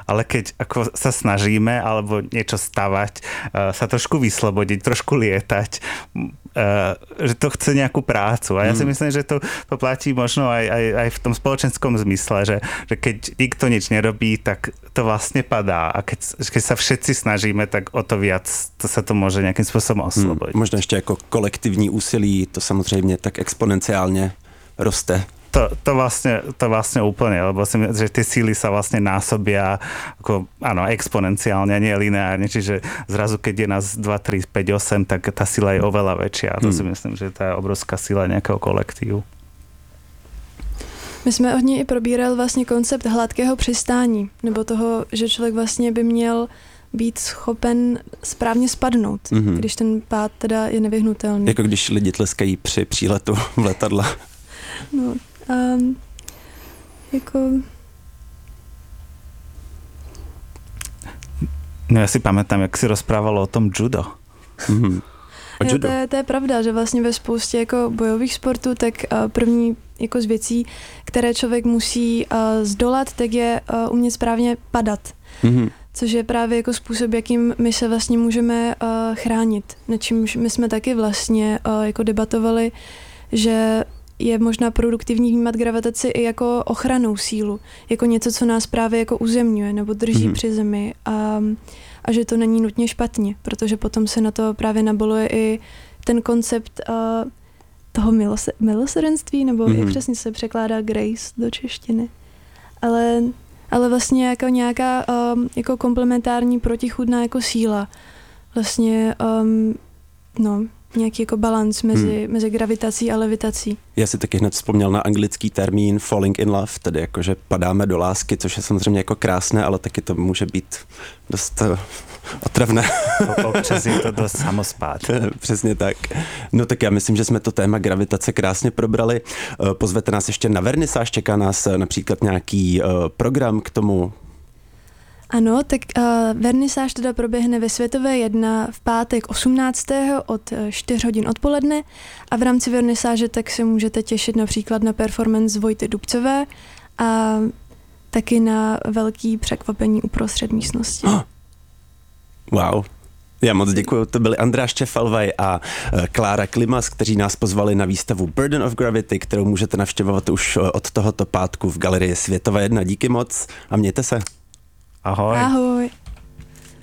ale keď ako sa snažíme alebo niečo stavať, sa trošku vyslobodiť, trošku lietať, že to chce nejakú prácu. A ja si myslím, že to platí možno aj v tom spoločenskom zmysle, že keď nikto nič nerobí, tak to vlastne padá. A keď sa všetci snažíme, tak o to viac sa to môže nejakým spôsobom oslobodiť. Možná ještě jako kolektivní úsilí to samozřejmě tak exponenciálně roste. To vlastne úplne, lebo si myslím, že tie síly sa vlastne násobia ako, áno, exponenciálne, nie lineárne, čiže zrazu, keď je nás 2, 3, 5, 8, tak tá sila je oveľa väčšia. A to si myslím, že to je obrovská sila nejakého kolektívu. My jsme hodně i probírali vlastně koncept hladkého přistání, nebo toho, že člověk vlastně by měl být schopen správně spadnout, když ten pád teda je nevyhnutelný. Jako když lidi tleskají při příletu v letadle. No, jako... No ja si pamätám, jak si rozprávalo o tom judo. Judo. To je pravda, že vlastně ve spoustě jako bojových sportů, tak první jako z věcí, které člověk musí zdolat, tak je umět správně padat. Což je právě jako způsob, jakým my se vlastně můžeme chránit. Na čímž my jsme taky vlastně jako debatovali, že je možná produktivní vnímat gravitaci i jako ochrannou sílu, jako něco, co nás právě jako uzemňuje nebo drží při zemi a že to není nutně špatně, protože potom se na to právě nabaluje i ten koncept toho milosrdenství, nebo jak přesně se překládá grace do češtiny. Ale vlastně jako nějaká jako komplementární protichůdná jako síla. Vlastně nějaký jako balans mezi gravitací a levitací. Já si taky hned vzpomněl na anglický termín falling in love, tedy jakože padáme do lásky, což je samozřejmě jako krásné, ale taky to může být dost otravné. Občas je to dost samospád. Přesně tak. No tak já myslím, že jsme to téma gravitace krásně probrali. Pozvete nás ještě na vernisáž, čeká nás například nějaký program k tomu? Ano, tak vernisáž teda proběhne ve Světové 1 v pátek 18. od 4 hodin odpoledne a v rámci vernisáže tak se můžete těšit například na performance Vojty Dubcové a taky na velký překvapení uprostřed místnosti. Wow. Já moc děkuji. To byli Andrea Štěfalvaj a Klára Klimas, kteří nás pozvali na výstavu Burden of Gravity, kterou můžete navštěvovat už od tohoto pátku v Galerii Světova 1. Díky moc a mějte se. Ahoj. Ahoj.